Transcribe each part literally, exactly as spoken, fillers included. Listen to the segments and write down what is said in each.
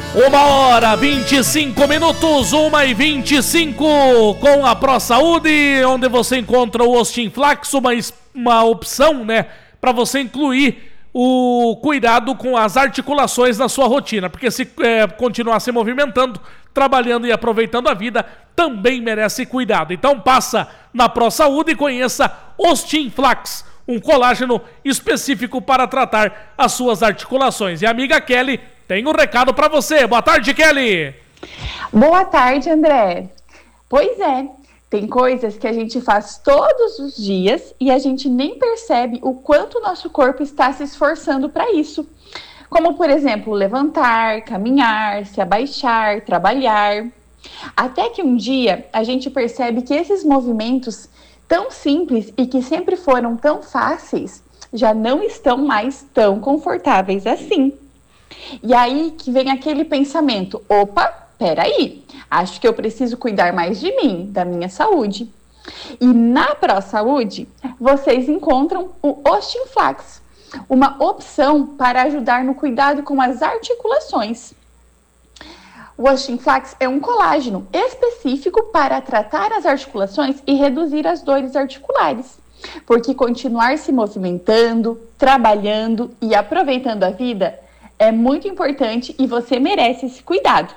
Uma hora, vinte e cinco minutos, uma e vinte e cinco, com a Pro Saúde, onde você encontra o Ostinflax, uma, uma opção, né, para você incluir o cuidado com as articulações na sua rotina, porque se é, continuar se movimentando, trabalhando e aproveitando a vida, também merece cuidado. Então passa na Pro Saúde e conheça Ostinflax, um colágeno específico para tratar as suas articulações. E a amiga Kelly tem um recado para você. Boa tarde, Kelly. Boa tarde, André. Pois é, tem coisas que a gente faz todos os dias e a gente nem percebe o quanto o nosso corpo está se esforçando para isso. Como, por exemplo, levantar, caminhar, se abaixar, trabalhar. Até que um dia a gente percebe que esses movimentos tão simples e que sempre foram tão fáceis já não estão mais tão confortáveis assim. E aí que vem aquele pensamento, opa, peraí, acho que eu preciso cuidar mais de mim, da minha saúde. E na Pro Saúde, vocês encontram o Ostinflax, uma opção para ajudar no cuidado com as articulações. O Ostinflax é um colágeno específico para tratar as articulações e reduzir as dores articulares, porque continuar se movimentando, trabalhando e aproveitando a vida é muito importante e você merece esse cuidado.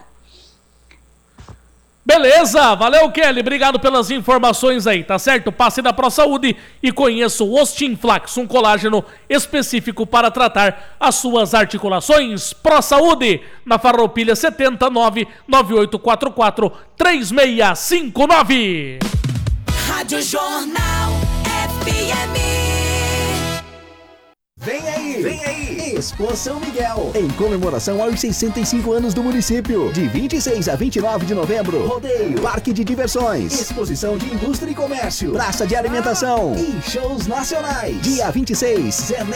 Beleza, valeu, Kelly, obrigado pelas informações aí, tá certo? Passe na Pro Saúde e conheça o Ostinflax, um colágeno específico para tratar as suas articulações. Pro Saúde, na Farroupilha setenta, nove nove oito quatro quatro três seis cinco nove. Rádio Jornal F M. Vem aí, vem aí, Expo São Miguel, em comemoração aos sessenta e cinco anos do município, de vinte e seis a vinte e nove de novembro, rodeio, parque de diversões, exposição de indústria e comércio, praça de alimentação e shows nacionais. Dia vinte e seis, Zé